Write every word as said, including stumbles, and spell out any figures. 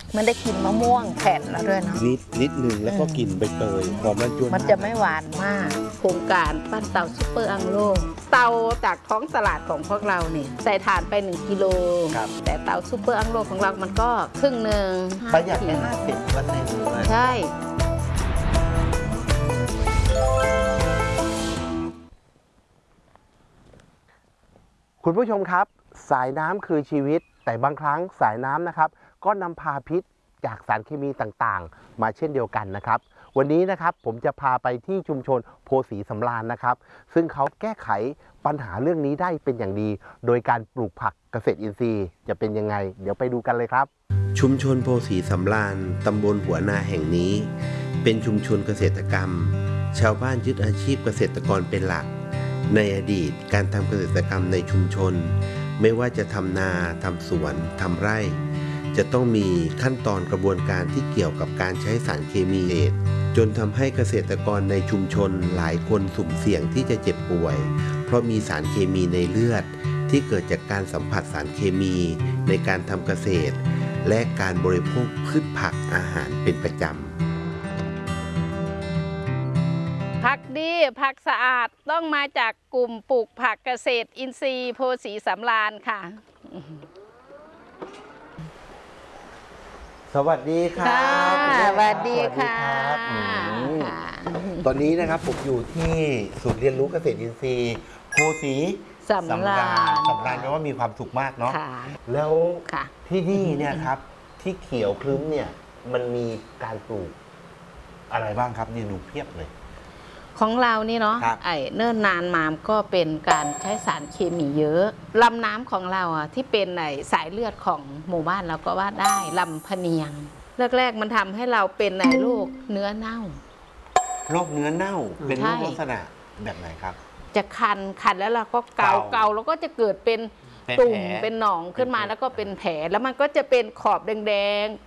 มันได้กินมะม่วงแผ่นแล้วด้วยเนาะนิดนิดหนึ่งแล้วก็กลิ่นใบเตยหอมมันจวนมันจะไม่หวานมากโครงการปั้นเตาซุปเปอร์อังโลเตาจากท้องตลาดของพวกเราเนี่ยใส่ถ่านไปหนึ่งกิโลแต่เตาซุปเปอร์อังโลของเรามันก็ครึ่งหนึ่งประหยัดแค่ห้าสิบวันหนึ่งใช่คุณผู้ชมครับสายน้ำคือชีวิตแต่บางครั้งสายน้ำนะครับก็นำพาพิษจากสารเคมีต่างๆมาเช่นเดียวกันนะครับวันนี้นะครับผมจะพาไปที่ชุมชนโพสีสำราญนะครับซึ่งเขาแก้ไขปัญหาเรื่องนี้ได้เป็นอย่างดีโดยการปลูกผักเกษตรอินทรีย์จะเป็นยังไงเดี๋ยวไปดูกันเลยครับชุมชนโพสีสำราญตำบลหัวนาแห่งนี้เป็นชุมชนเกษตรกรรมชาวบ้านยึดอาชีพเกษตรกรเป็นหลักในอดีตการทำเกษตรกรรมในชุมชนไม่ว่าจะทำนาทำสวนทำไร่จะต้องมีขั้นตอนกระบวนการที่เกี่ยวกับการใช้สารเคมีจนทำให้เกษตรกรในชุมชนหลายคนสุ่มเสี่ยงที่จะเจ็บป่วยเพราะมีสารเคมีในเลือดที่เกิดจากการสัมผัสสารเคมีในการทำเกษตรและการบริโภคพืชผักอาหารเป็นประจำผักดีผักสะอาดต้องมาจากกลุ่มปลูกผักเกษตรอินทรีย์โพสีสำราญค่ะสวัสดีครับสวัสดีค่ะตอนนี้นะครับผมอยู่ที่ศูนย์เรียนรู้เกษตรอินทรีย์โพสีสำราญสำราญแปลว่ามีความสุขมากเนาะแล้วที่นี่เนี่ยครับที่เขียวคลึ้มเนี่ยมันมีการปลูกอะไรบ้างครับนี่ดูเพียบเลยของเรานี่เนาะไอ้เนิ่นนานมาก็เป็นการใช้สารเคมีเยอะลำน้ำของเราอ่ะที่เป็นไอ้สายเลือดของหมู่บ้านเราก็ว่าได้ลำพะเนียงแรกๆมันทำให้เราเป็นไอ้โรคเนื้อเน่าโรคเนื้อเน่าเป็นโรคลักษณะแบบไหนครับจะคันคันแล้วเราก็เกาเกาแล้วก็จะเกิดเป็นตุ่มเป็นหนองขึ้นมาแล้วก็เป็นแผลแล้วมันก็จะเป็นขอบแดง